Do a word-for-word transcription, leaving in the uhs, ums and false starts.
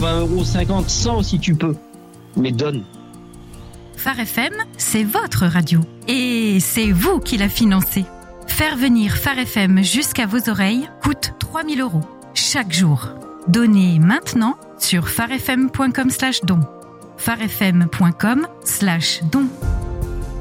vingt euros, cinquante, cent si tu peux. Mais donne. Phare F M, c'est votre radio. Et c'est vous qui la financez. Faire venir Phare F M jusqu'à vos oreilles coûte trois mille euros chaque jour. Donnez maintenant sur pharefm point com slash don. pharefm point com slash don.